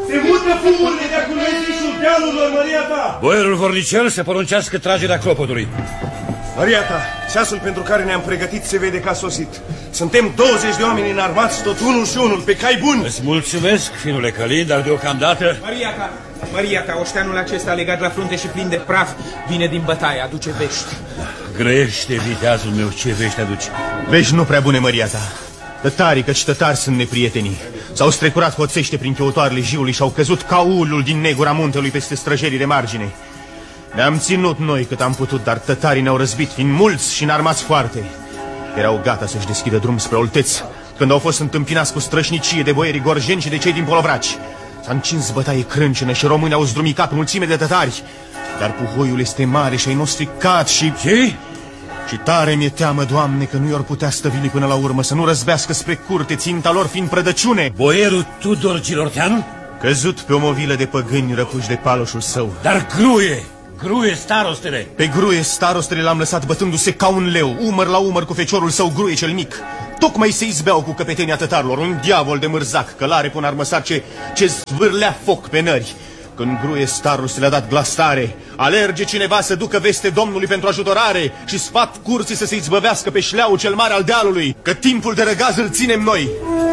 Se mută fumurile de acum înăișul dealurilor, Maria ta! Boierul vornicel să poruncească tragerea clopotului. Maria ta, ceasul pentru care ne-am pregătit se vede că a sosit. Suntem 20 de oameni înarmați, tot unul și unul, pe cai buni. Îți mulțumesc, finule Călin, dar deocamdată... Maria ta, oșteanul acesta legat la frunte și plin de praf vine din bătaie, aduce vești. Grăiește, viteazul meu, ce vești aduci? Vești nu prea bune, Maria ta. Tătarii, căci tătari sunt neprietenii. S-au strecurat hoțește prin cheutoarele Jiului și au căzut ca ulul din negura muntelui peste străjerii de margine. Ne-am ținut noi cât am putut, dar tătarii ne-au răzbit, fiind mulți și înarmați foarte. Erau gata să-și deschidă drum spre Olteț, când au fost întâmpinați cu strășnicie de boierii gorjeni și de cei din Polovraci. S-a încins bătaie crâncenă și românii au zdrumicat mulțime de tătari. Dar puhoiul este mare și ai noștri cad și... Ce? Și tare mi-e teamă, Doamne, că nu i-or putea stăvili până la urmă, să nu răzbească spre curte, ținta lor fiind prădăciune. Boierul Tudor Gilorteanu? Căzut pe o movilă de păgâni răpuși de paloșul său. Dar Gruie, starostele! Pe Gruie, starostele l-am lăsat bătându-se ca un leu, umăr la umăr cu feciorul său Gruie cel mic. Tocmai se izbeau cu căpetenia tătarilor, un diavol de mărzac, călare pun armăsar ce zvârlea foc pe nări. Când Gruie starostele a dat glas tare, alerge cineva să ducă veste Domnului pentru ajutorare și sfat curții să se izbăvească pe șleaul cel mare al dealului, că timpul de răgaz îl ținem noi.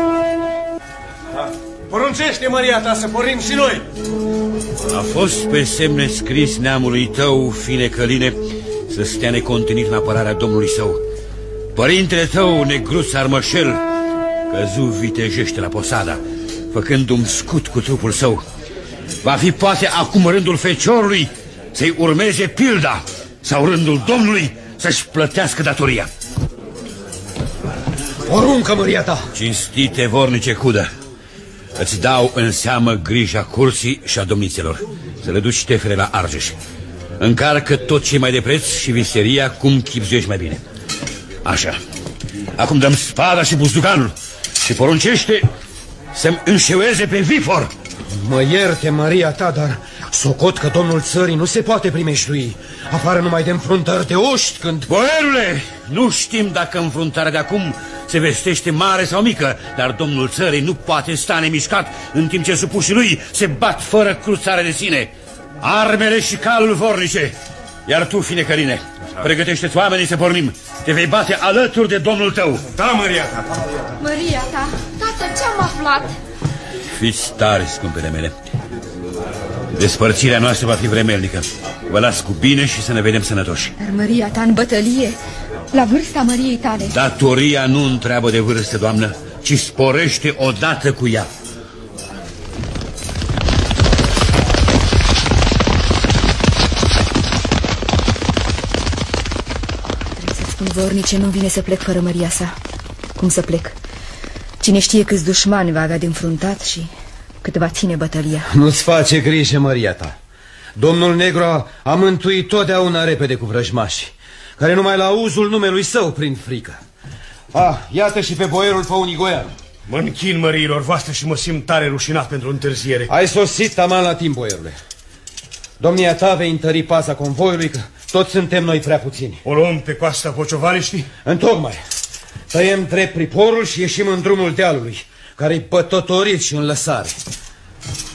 Poruncește, Maria ta, să pornim și noi. A fost pe semne scris neamului tău, fine Căline, să stea necontenit în apărarea Domnului său. Părintele tău, Negruț Armășel, căzu vitejește la Posada, făcându-mi scut cu trupul său. Va fi poate acum rândul feciorului să-i urmeze pilda, sau rândul Domnului să-și plătească datoria. Poruncă, Maria ta! Cinstite vornice Cudă, îți dau în seamă grija curții și a domnițelor, să le duci tefere la Argeș. Încarcă tot ce mai de preț și viseria cum chipzuiești mai bine. Așa. Acum dăm spada și buzduganul și poruncește să-mi înșeueze pe Vifor. Mă ierte, Maria ta, dar socot că domnul țării nu se poate primejdui. Afară numai de înfruntări de oști când... Boierule, nu știm dacă înfruntarea de acum se vestește mare sau mică, dar domnul țării nu poate sta nemișcat în timp ce supușii lui se bat fără cruțare de sine. Armele și calul vornice. Iar tu, fine Căline, pregătește-ți oamenii să pornim. Te vei bate alături de domnul tău. Da, Maria ta. Maria ta, tată, ce-am aflat? Fiți tari, scumpele mele. Despărțirea noastră va fi vremelnică. Vă las cu bine și să ne vedem sănătoși. Dar Maria ta în bătălie, la vârsta Mariei tale. Datoria nu întreabă de vârstă, doamnă, ci sporește odată cu ea. Trebuie să-ți spun, vornice, nu vine să plec fără Maria sa. Cum să plec? Cine știe câți dușmani va avea de înfruntat și cât va ține bătălia. Nu-ți face grijă, Maria ta. Domnul Negru a mântuit totdeauna repede cu vrăjmași, care numai la uzul numelui său prind frică. Iată și pe boierul Păunigoian. Mă închin măriilor voastre și mă simt tare rușinat pentru întârziere. Ai sosit taman la timp, boierule. Domnia ta vei întări paza convoiului, că toți suntem noi prea puțini. O luăm pe coasta Pociovaniștii? Întocmai. Tăiem drept priporul și ieșim în drumul dealului, care-i pătotorit și în lăsare.